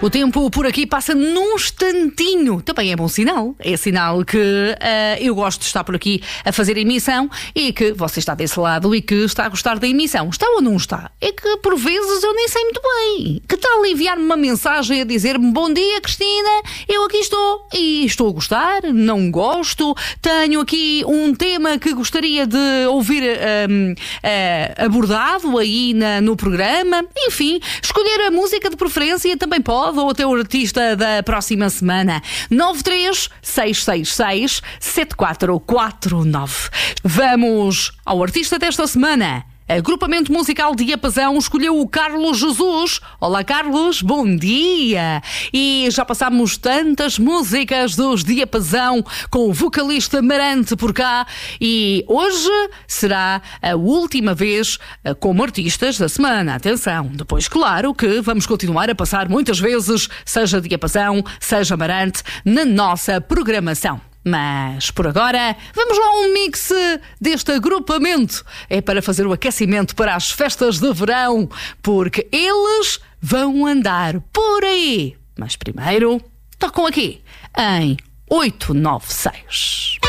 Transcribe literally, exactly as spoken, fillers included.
O tempo por aqui passa num instantinho. Também é bom sinal. É sinal que uh, eu gosto de estar por aqui a fazer a emissão e que você está desse lado e que está a gostar da emissão. Está ou não está? É que por vezes eu nem sei muito bem. Que tal enviar-me uma mensagem a dizer-me: bom dia, Cristina, eu aqui estou e estou a gostar, não gosto, tenho aqui um tema que gostaria de ouvir um, uh, abordado aí na, no programa. Enfim, escolher a música de preferência também pode, ou até o artista da próxima semana. nove três seis seis seis sete quatro quatro nove. Vamos ao artista desta semana. Agrupamento musical Diapasão escolheu o Carlos Jesus. Olá, Carlos, bom dia! E já passámos tantas músicas dos Diapasão com o vocalista Marante por cá e hoje será a última vez como artistas da semana. Atenção, depois claro que vamos continuar a passar muitas vezes, seja Diapasão, seja Marante, na nossa programação. Mas, por agora, vamos lá a um mix deste agrupamento. É para fazer o aquecimento para as festas de verão, porque eles vão andar por aí. Mas primeiro, tocam aqui em oito nove seis.